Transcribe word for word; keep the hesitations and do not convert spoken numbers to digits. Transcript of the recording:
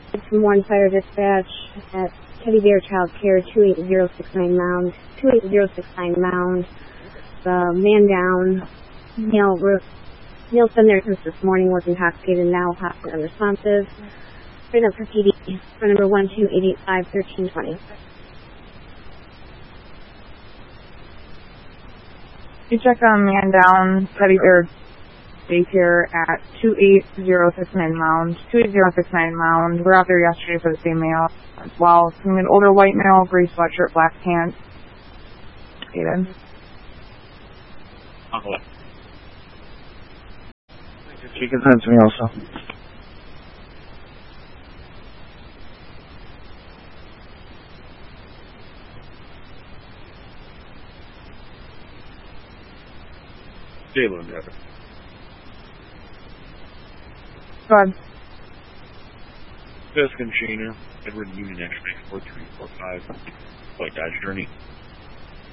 from One Fire Dispatch at Teddy Bear Child Care two eight zero six nine Mound, two eight zero six nine Mound. The man down, Neil, Neil's been there since this morning, was intoxicated, now hostile and unresponsive. Right up for P D, phone number one two eight eight five one three two zero. You check on man down, Teddy Bear Daycare at two eight zero six nine Mound, two eight zero six nine Mound. We're out there yesterday for the same male as well. Seeing an older white male, gray sweatshirt, black pants. Aiden. Uncle. She can send to me also. Jalen, Edward. Go ahead. Jessica Sheener, Edward Union X-ray four three four five, White Dodge Journey.